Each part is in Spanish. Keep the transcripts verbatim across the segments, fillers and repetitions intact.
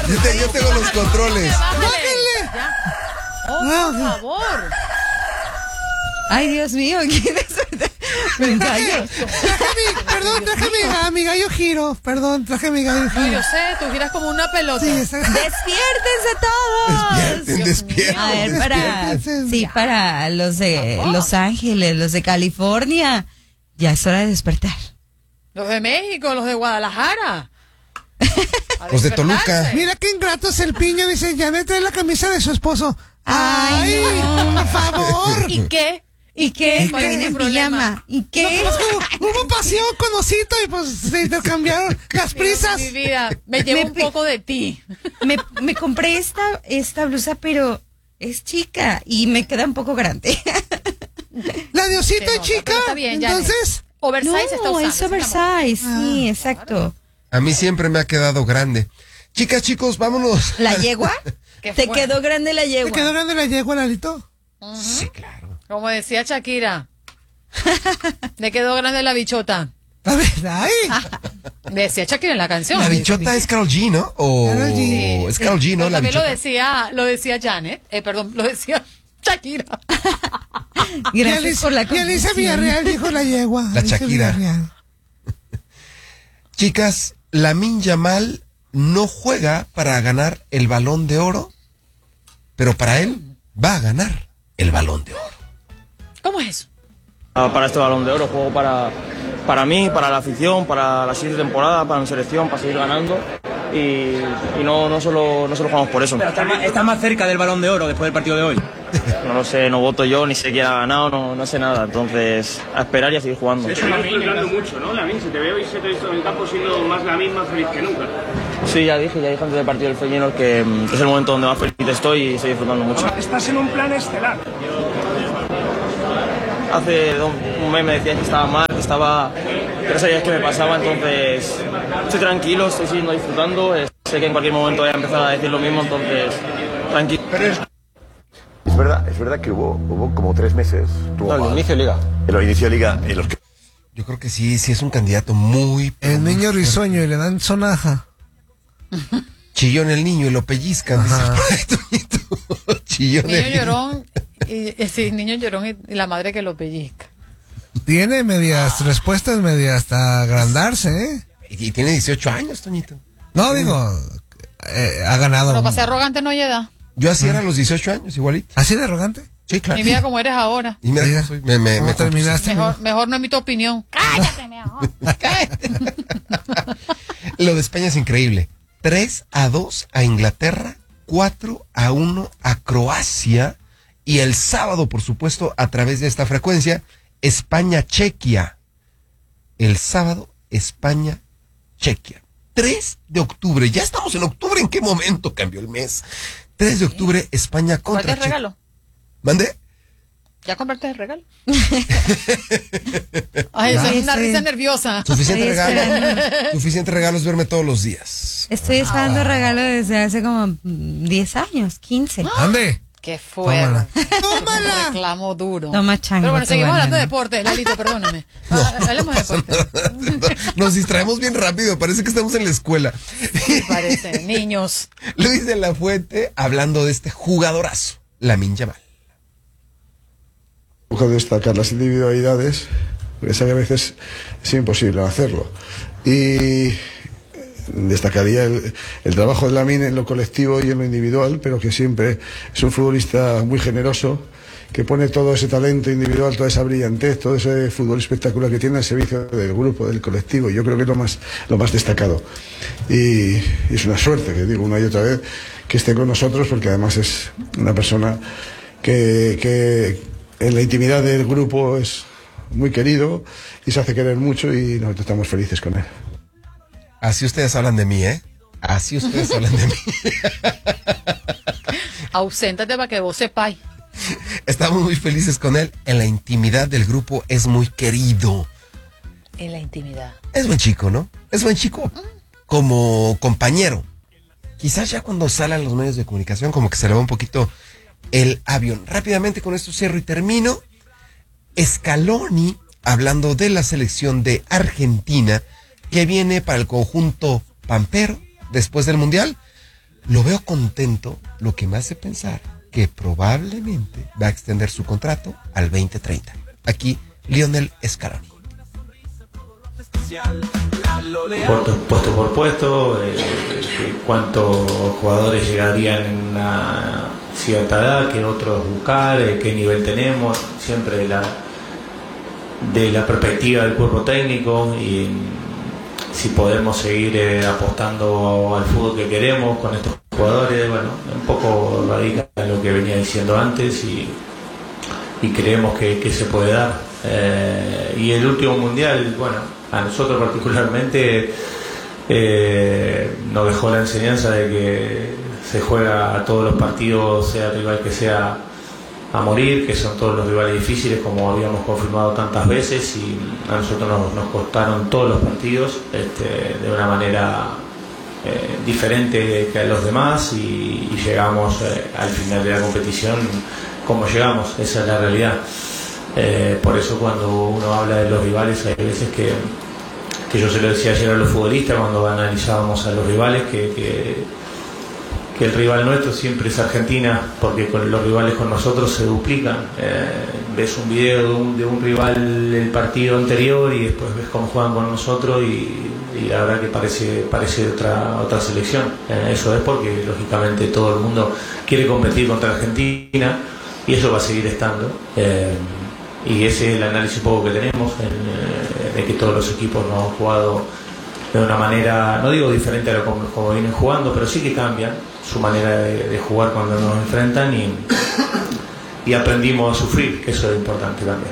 Yo, te, yo tengo los controles. ¡Bájenle! Ya. Oh, No, por no. favor. Ay, Dios mío, ¿quién es? Me callo. Traje mi, perdón, traje mi, a mi gallo giro. Perdón, traje mi gallo No, giro. yo sé, tú giras como una pelota. Sí, está- ¡Despiértense todos! Despierten, Dios despierten. A ver, para, Despiértense. sí, para los de Los Ángeles, los de California, ya es hora de despertar. Los de México, los de Guadalajara. A Los de despertarse. Toluca. Mira qué ingrato es el piño. Dice, Janet trae la camisa de su esposo. Ay, ¡Ay, no. por favor! ¿Y qué? ¿Y qué? ¿Cuál es ¿Qué mi en problema? pijama? ¿Y No, qué? pues, hubo, hubo pasión con Osito y pues se intercambiaron las prisas. Mi vida, me llevo Me un pi- poco de ti. Me, me compré esta, esta blusa, pero es chica y me queda un poco grande. La de Osito Se es nota, chica. pero está bien, Janet. Entonces, Oversize No, está usando. es ese amor. oversize, sí, exacto. A mí siempre me ha quedado grande. Chicas, chicos, vámonos. ¿La yegua? ¿Qué ¿Te fue? quedó grande la ¿te yegua? quedó grande la yegua, Lalito? Sí, claro. Como decía Shakira. Le quedó grande la bichota. A ver, ay. Decía Shakira en la canción. La bichota es Karol G, ¿no? O Karol G. es Karol G, ¿no? Pero La también lo bichota. decía, lo decía Janet. Eh, perdón, lo decía Shakira. Y Gracias Alicia- por la y Alicia confusión. Villarreal dijo la yegua. La Alicia Shakira. Villarreal. Chicas, Lamine Yamal no juega para ganar el Balón de Oro, pero para él va a ganar el Balón de Oro. ¿Cómo es eso? Ah, Para este Balón de Oro juego para, para mí, para la afición, para la siguiente temporada, para mi selección, para seguir ganando y, y no, no, solo, no solo jugamos por eso. Está más, está más cerca del Balón de Oro después del partido de hoy. No lo sé, no voto yo, ni sé quién ha ganado, no, no sé nada, entonces a esperar y a seguir jugando. Eso está frustrando mucho, ¿no? Lamin, se te ve hoy, se te ha visto en el campo siendo más Lamin, más feliz que nunca. Sí, ya dije, ya dije antes del partido del Feyenoord que, mm, que es el momento donde más feliz estoy y estoy disfrutando mucho. Estás en un plan estelar. Hace dos- un mes me decías que estaba mal, que estaba... que no sabías qué me pasaba, entonces estoy tranquilo, estoy siguiendo disfrutando, eh, sé que en cualquier momento voy a empezar a decir lo mismo, entonces tranquilo. Es verdad, es verdad que hubo, hubo como tres meses. Tuvo No, el inicio de liga. En los inicios de liga, en los que Yo creo que sí, sí es un candidato muy... El niño risueño y le dan sonaja. Chillón el niño y lo pellizcan. dice por ahí, Toñito. Chillón Niño el niño. llorón, y, y- sí, niño llorón y, y la madre que lo pellizca. Tiene medias respuestas, medias hasta agrandarse, ¿eh? Y tiene dieciocho años, Toñito. No, digo, eh, ha ganado. Pero para ser arrogante no hay edad. Yo así era a los dieciocho años, igualito. ¿Así de arrogante? Sí, claro. Y mira cómo eres ahora. Y mira, Mira, cómo soy. me, me, ¿Cómo me terminaste? Mejor, mejor no emito opinión. Cállate, mejor. Cállate. Lo de España es increíble. tres a dos a Inglaterra, cuatro a uno a Croacia y el sábado, por supuesto, a través de esta frecuencia, España-Chequia. El sábado, España-Chequia. tres de octubre, ya estamos en octubre, ¿en qué momento cambió el mes? tres de octubre, España ¿Cuál contra es el Chequia. regalo? ¿Mande? ¿Ya compraste el regalo? Ay, eso es una Sí. risa nerviosa. Suficiente Estoy regalo. esperando. Suficiente regalo es verme todos los días. Estoy esperando regalo desde hace como mm, diez años, quince. ¿Dónde? Qué fuerte. Tómala. ¡Tómala! Reclamo duro. Toma chango, Pero bueno, tu seguimos hablando de banana. deporte. Lalito, perdóname. Ah, hablemos de deporte. Nos distraemos bien rápido, parece que estamos en la escuela. Parece, niños. Luis de la Fuente hablando de este jugadorazo, Lamine Yamal. Busco destacar las individualidades, porque sabe que a veces es imposible hacerlo. Y destacaría el, el trabajo de Lamine en lo colectivo y en lo individual, pero que siempre es un futbolista muy generoso, que pone todo ese talento individual, toda esa brillantez, todo ese fútbol espectacular que tiene al servicio del grupo, del colectivo. Yo creo que es lo más, lo más destacado. Y, y es una suerte, que digo una y otra vez, que esté con nosotros, porque además es una persona que, que en la intimidad del grupo es muy querido y se hace querer mucho y nosotros estamos felices con él. Así ustedes hablan de mí, ¿eh? Así ustedes hablan de mí. Auséntate para que vos sepáis. Estamos muy felices con él. En la intimidad del grupo es muy querido. En la intimidad. Es buen chico, ¿no? Es buen chico como compañero. Quizás ya cuando sale a los medios de comunicación como que se le va un poquito el avión. Rápidamente con esto cierro y termino. Scaloni, hablando de la selección de Argentina, que viene para el conjunto pampero después del Mundial, lo veo contento, lo que me hace pensar que probablemente va a extender su contrato al veinte treinta. Aquí, Lionel Scaloni. Puesto, puesto por puesto, eh, cuántos jugadores llegarían en una cierta edad, qué otros buscar, eh, qué nivel tenemos, siempre de la, de la perspectiva del cuerpo técnico y si podemos seguir eh, apostando al fútbol que queremos con estos jugadores. Bueno, un poco radica en lo que venía diciendo antes y, y creemos que, que se puede dar. Eh, y el último mundial, bueno, a nosotros particularmente eh, nos dejó la enseñanza de que se juega a todos los partidos, sea el rival que sea, a morir, que son todos los rivales difíciles, como habíamos confirmado tantas veces, y a nosotros nos, nos costaron todos los partidos este, de una manera eh, diferente que a los demás, y, y llegamos eh, al final de la competición como llegamos. Esa es la realidad. Eh, por eso cuando uno habla de los rivales, hay veces que, que yo se lo decía ayer a los futbolistas cuando analizábamos a los rivales, que, que, que el rival nuestro siempre es Argentina, porque con los rivales con nosotros se duplican. Eh, ves un video de un, de un rival el partido anterior y después ves cómo juegan con nosotros y, y la verdad que parece, parece otra, otra selección. Eh, eso es porque lógicamente todo el mundo quiere competir contra Argentina y eso va a seguir estando. Eh, Y ese es el análisis un poco que tenemos, en, de que todos los equipos nos han jugado de una manera, no digo diferente a lo como, como vienen jugando, pero sí que cambian su manera de, de jugar cuando nos enfrentan y, y aprendimos a sufrir, que eso es importante también.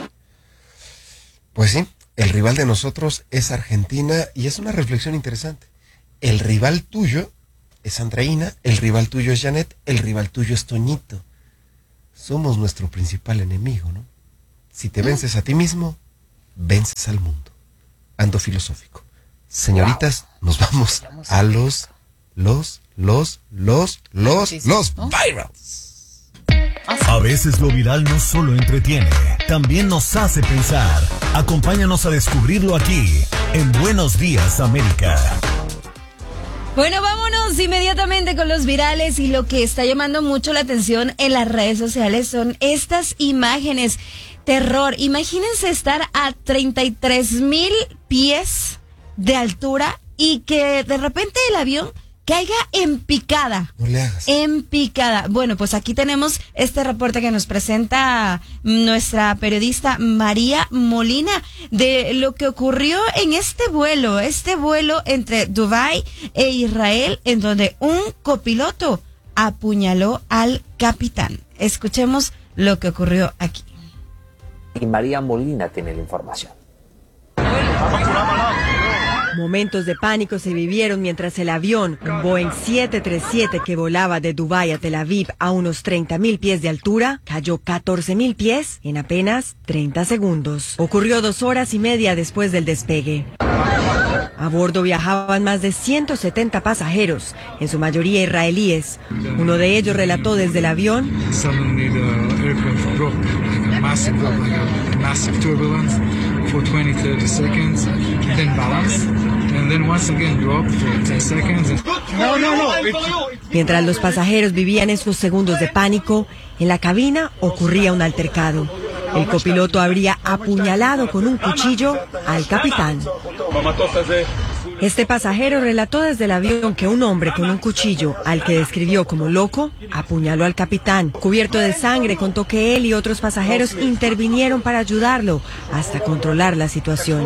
Pues sí, el rival de nosotros es Argentina y es una reflexión interesante. El rival tuyo es Andreina, el rival tuyo es Janet, el rival tuyo es Toñito. Somos nuestro principal enemigo, ¿no? Si te vences a ti mismo, vences al mundo. Ando filosófico. Señoritas, nos vamos a los, los, los, los, los, los virals. A veces lo viral no solo entretiene, también nos hace pensar. Acompáñanos a descubrirlo aquí, en Buenos Días, América. Bueno, vámonos inmediatamente con los virales, y lo que está llamando mucho la atención en las redes sociales son estas imágenes. Terror. Imagínense estar a treinta y tres mil pies de altura y que de repente el avión caiga en picada. No le hagas. En picada. Bueno, pues aquí tenemos este reporte que nos presenta nuestra periodista María Molina de lo que ocurrió en este vuelo, este vuelo entre Dubái e Israel, en donde un copiloto apuñaló al capitán. Escuchemos lo que ocurrió aquí. Y María Molina tiene la información. Momentos de pánico se vivieron mientras el avión, un Boeing siete treinta y siete que volaba de Dubái a Tel Aviv a unos treinta mil pies de altura, cayó catorce mil pies en apenas treinta segundos. Ocurrió dos horas y media después del despegue. A bordo viajaban más de ciento setenta pasajeros, en su mayoría israelíes. Uno de ellos relató desde el avión: Mientras los pasajeros vivían esos segundos de pánico, en la cabina ocurría un altercado. El copiloto habría apuñalado con un cuchillo al capitán. Este pasajero relató desde el avión que un hombre con un cuchillo, al que describió como loco, apuñaló al capitán. Cubierto de sangre, contó que él y otros pasajeros intervinieron para ayudarlo hasta controlar la situación.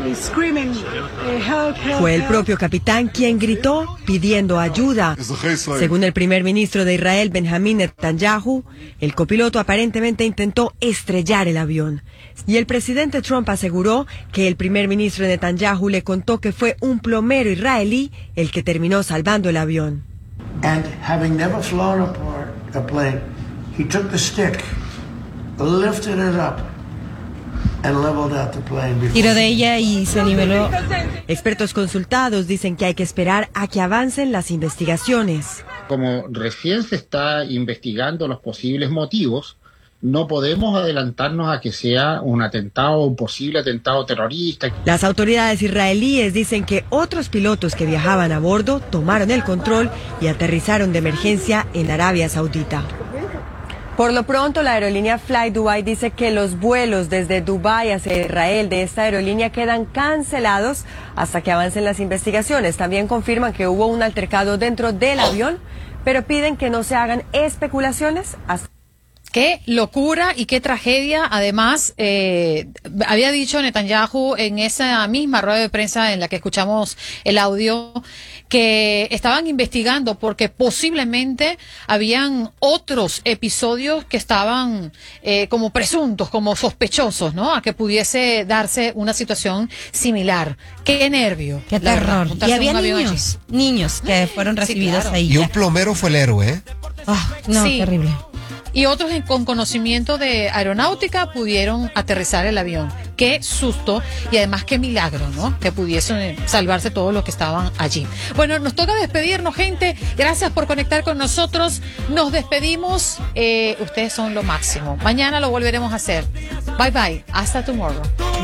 Fue el propio capitán quien gritó pidiendo ayuda. Según el primer ministro de Israel, Benjamín Netanyahu, el copiloto aparentemente intentó estrellar el avión. Y el presidente Trump aseguró que el primer ministro Netanyahu le contó que fue un plomero israelí el que terminó salvando el avión. And having never flown a, a plane, he took the stick, lifted it up, and leveled out the plane. Tiró de ella y se niveló. Expertos consultados dicen que hay que esperar a que avancen las investigaciones. Como recién se está investigando los posibles motivos, no podemos adelantarnos a que sea un atentado, un posible atentado terrorista. Las autoridades israelíes dicen que otros pilotos que viajaban a bordo tomaron el control y aterrizaron de emergencia en Arabia Saudita. Por lo pronto, la aerolínea Fly Dubai dice que los vuelos desde Dubái hacia Israel de esta aerolínea quedan cancelados hasta que avancen las investigaciones. También confirman que hubo un altercado dentro del avión, pero piden que no se hagan especulaciones hasta... Qué locura y qué tragedia. Además, eh, había dicho Netanyahu en esa misma rueda de prensa en la que escuchamos el audio que estaban investigando porque posiblemente habían otros episodios que estaban eh, como presuntos, como sospechosos, ¿no? A que pudiese darse una situación similar. Qué nervio. Qué terror. Verdad, y había niños, niños que fueron recibidos sí, claro. ahí. Y un plomero fue el héroe, ¿eh? Oh, no, sí. terrible. Y otros en, con conocimiento de aeronáutica pudieron aterrizar el avión. Qué susto y además qué milagro, ¿no? Que pudiesen salvarse todos los que estaban allí. Bueno, nos toca despedirnos, gente. Gracias por conectar con nosotros. Nos despedimos. Eh, ustedes son lo máximo. Mañana lo volveremos a hacer. Bye bye. Hasta tomorrow.